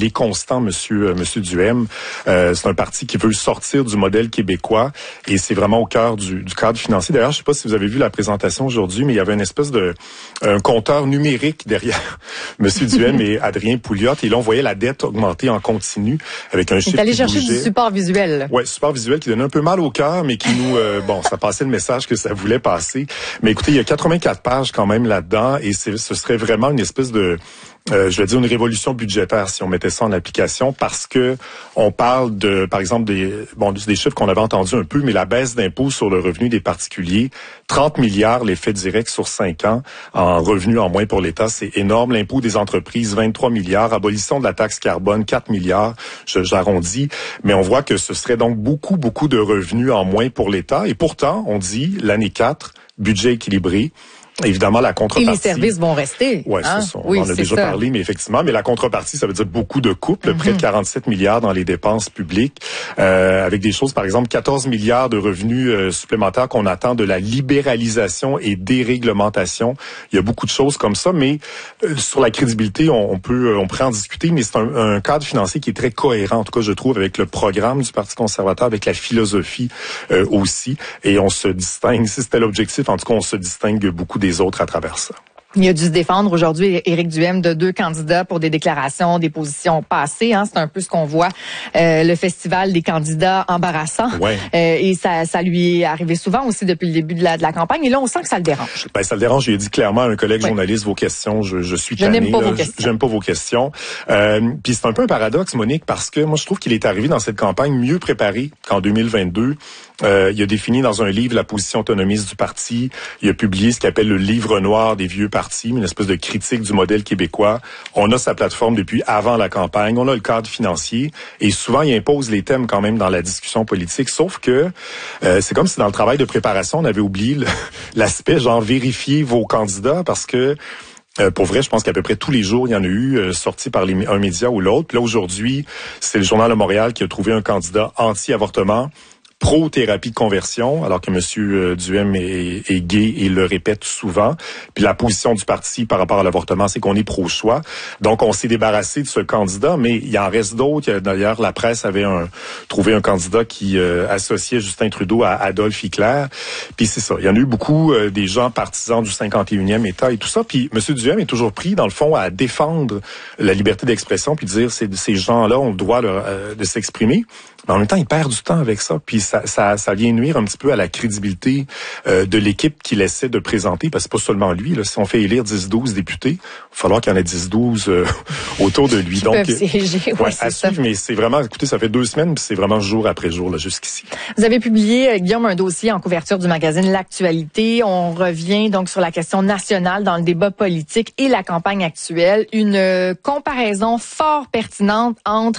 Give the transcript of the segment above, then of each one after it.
il est constant, Monsieur Duhaime. C'est un parti qui veut sortir du modèle québécois et c'est vraiment au cœur du cadre financier. D'ailleurs, je sais pas si vous avez vu la présentation aujourd'hui, mais il y avait une espèce de un compteur numérique derrière Monsieur Duhaime et Adrien Pouliot. Et là, on voyait la dette augmenter en continu avec un chiffre. Il est allé chercher du support visuel. Ouais, support visuel qui donnait un peu mal au cœur, mais qui nous, ça passait le message que ça voulait passer. Mais écoutez, il y a 84 pages quand même là-dedans, et ce serait vraiment une espèce de je vais dire une révolution budgétaire si on mettait ça en application, parce que on parle de, par exemple, des chiffres qu'on avait entendus un peu, mais la baisse d'impôts sur le revenu des particuliers, 30 milliards l'effet direct sur 5 ans en revenus en moins pour l'État, c'est énorme. L'impôt des entreprises, 23 milliards. Abolition de la taxe carbone, 4 milliards. J'arrondis. Mais on voit que ce serait donc beaucoup de revenus en moins pour l'État. Et pourtant, on dit, l'année 4, budget équilibré. Évidemment, la contrepartie. Et les services vont rester. Ouais, c'est ça. On en a déjà parlé, mais effectivement, mais la contrepartie, ça veut dire beaucoup de coupes, près de 47 milliards dans les dépenses publiques, avec des choses, par exemple, 14 milliards de revenus supplémentaires qu'on attend de la libéralisation et déréglementation. Il y a beaucoup de choses comme ça, mais sur la crédibilité, on pourrait en discuter, mais c'est un cadre financier qui est très cohérent, en tout cas, je trouve, avec le programme du Parti conservateur, avec la philosophie aussi, et on se distingue, si c'était l'objectif, en tout cas, on se distingue beaucoup des autres à travers ça. Il a dû se défendre aujourd'hui, Éric Duhaime, de 2 candidats pour des déclarations, des positions passées. C'est un peu ce qu'on voit, le festival des candidats embarrassants. Ouais. Et ça lui est arrivé souvent aussi depuis le début de la campagne. Et là, on sent que ça le dérange. Ben, ça le dérange. J'ai dit clairement à un collègue journaliste, vos questions, je suis tanné. N'aime pas vos questions. J'aime pas vos questions. Puis c'est un peu un paradoxe, Monique, parce que moi, je trouve qu'il est arrivé dans cette campagne mieux préparé qu'en 2022. Il a défini dans un livre la position autonomiste du parti. Il a publié ce qu'il appelle le livre noir des vieux partis, une espèce de critique du modèle québécois. On a sa plateforme depuis avant la campagne. On a le cadre financier. Et souvent, il impose les thèmes quand même dans la discussion politique. Sauf que c'est comme si dans le travail de préparation, on avait oublié l'aspect genre vérifier vos candidats, parce que pour vrai, je pense qu'à peu près tous les jours, il y en a eu sortis par un média ou l'autre. Puis là, aujourd'hui, c'est le Journal de Montréal qui a trouvé un candidat anti-avortement, pro-thérapie de conversion, alors que M. Duhaime est gay et le répète souvent. Puis la position du parti par rapport à l'avortement, c'est qu'on est pro-choix. Donc, on s'est débarrassé de ce candidat, mais il en reste d'autres. D'ailleurs, la presse avait trouvé un candidat qui associait Justin Trudeau à Adolf Hitler. Puis c'est ça. Il y en a eu beaucoup des gens partisans du 51e État et tout ça. Puis M. Duhaime est toujours pris, dans le fond, à défendre la liberté d'expression, puis dire ces gens-là ont le droit de s'exprimer. Mais en même temps, il perd du temps avec ça, puis ça vient nuire un petit peu à la crédibilité de l'équipe qu'il essaie de présenter, parce que c'est pas seulement lui. Là, si on fait élire 10-12 députés, il va falloir qu'il y en ait 10-12 autour de lui. Qui donc, peuvent siéger, à suivre, mais c'est vraiment, écoutez, ça fait 2 semaines, puis c'est vraiment jour après jour là jusqu'ici. Vous avez publié, Guillaume, un dossier en couverture du magazine L'Actualité. On revient donc sur la question nationale dans le débat politique et la campagne actuelle. Une comparaison fort pertinente entre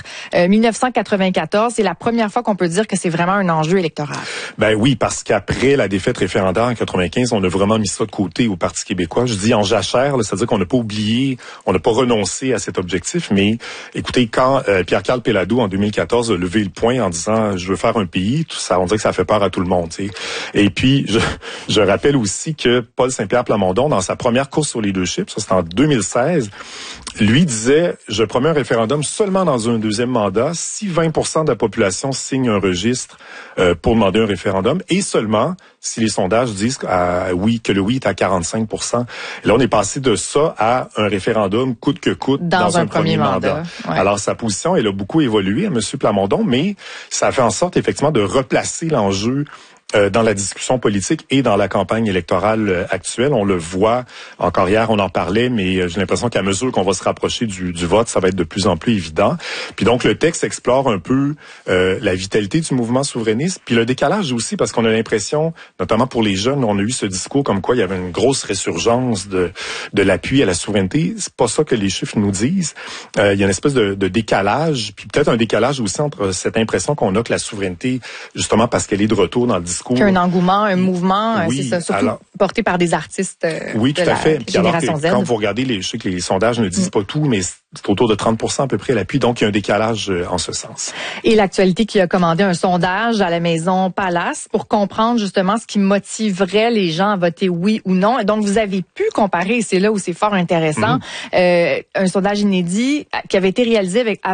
1994 et la première fois qu'on peut dire que c'est vraiment un enjeu électoral. Ben oui, parce qu'après la défaite référendaire en 95, on a vraiment mis ça de côté au Parti québécois. Je dis en jachère, c'est-à-dire qu'on n'a pas oublié, on n'a pas renoncé à cet objectif, mais écoutez, quand Pierre-Carl Péladeau, en 2014, a levé le poing en disant « je veux faire un pays », tout ça, on dirait que ça fait peur à tout le monde. T'sais. Et puis, je rappelle aussi que Paul Saint-Pierre Plamondon, dans sa première course sur leadership, ça c'était en 2016, lui disait « je promets un référendum seulement dans un 2e mandat si 20% de la population signe un registre pour demander un référendum, et seulement si les sondages disent que le oui est à 45%. Et là, on est passé de ça à un référendum coûte que coûte dans un premier mandat. Ouais. Alors, sa position, elle a beaucoup évolué à M. Plamondon, mais ça a fait en sorte, effectivement, de replacer l'enjeu dans la discussion politique et dans la campagne électorale actuelle. On le voit, encore hier, on en parlait, mais j'ai l'impression qu'à mesure qu'on va se rapprocher du vote, ça va être de plus en plus évident. Puis donc, le texte explore un peu la vitalité du mouvement souverainiste, puis le décalage aussi, parce qu'on a l'impression, notamment pour les jeunes, on a eu ce discours comme quoi il y avait une grosse résurgence de l'appui à la souveraineté. C'est pas ça que les chiffres nous disent. Il y a une espèce de décalage, puis peut-être un décalage aussi entre cette impression qu'on a que la souveraineté, justement parce qu'elle est de retour dans le discours. Qu'il y a un engouement, un mouvement, oui, c'est ça, surtout porté par des artistes oui, tout à fait. Puis alors que, Z. quand vous regardez, je sais que les sondages ne disent pas tout, mais c'est autour de 30% à peu près l'appui, donc il y a un décalage en ce sens. Et l'Actualité qui a commandé un sondage à la Maison Palace pour comprendre justement ce qui motiverait les gens à voter oui ou non. Et donc, vous avez pu comparer, c'est là où c'est fort intéressant, un sondage inédit qui avait été réalisé avec